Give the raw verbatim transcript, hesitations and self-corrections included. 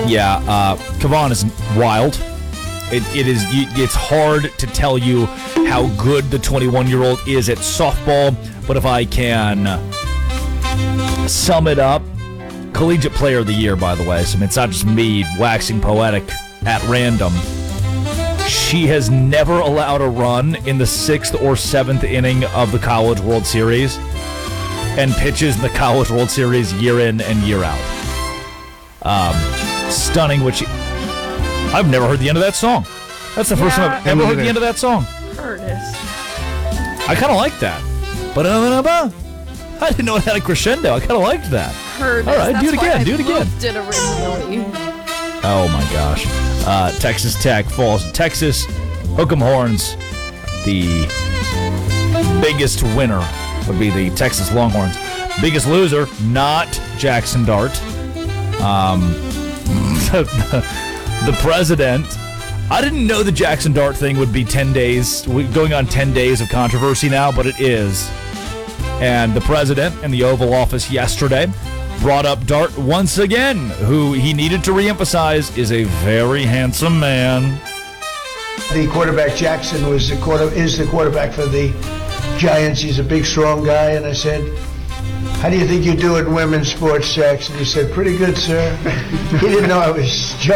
Yeah, uh, Kavan is wild. It, it is. It's hard to tell you how good the twenty-one-year-old is at softball, but if I can sum it up, collegiate player of the year, by the way, so it's not just me waxing poetic at random. She has never allowed a run in the sixth or seventh inning of the College World Series and pitches in the College World Series year in and year out. Um, stunning, which I've never heard the end of that song. That's the first Yeah. time I've ever heard the end of that song. Curtis. I kind of like that. Ba-da-ba-da-ba. I didn't know it had a crescendo. I kind of liked that. Curtis. All right, do it That's why again, I do it again. looped it originally. Oh my gosh. Uh, Texas Tech falls. Texas Hook'em Horns. The biggest winner would be the Texas Longhorns. Biggest loser, not Jackson Dart. Um, the, the president. I didn't know the Jackson Dart thing would be ten days, going on ten days of controversy now, but it is. And the president in the Oval Office yesterday brought up Dart once again, who he needed to reemphasize is a very handsome man. The quarterback, Jackson, was the quarter is the quarterback for the Giants. He's a big, strong guy. And I said, how do you think you do in women's sports, Jackson? He said, pretty good, sir. He didn't know I was joking.